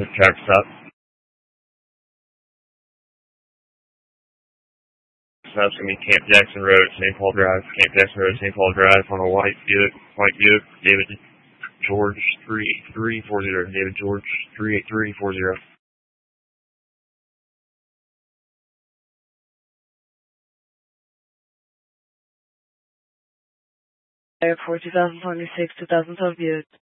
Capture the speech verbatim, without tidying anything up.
track stop. Stop's gonna be Camp Jackson Road, Saint Paul Drive. Camp Jackson Road, Saint Paul Drive on a white Buick. White Buick. David George three eight three four zero. David George three eight three four zero. Airport two thousand twenty-six, two thousand twelve Buick.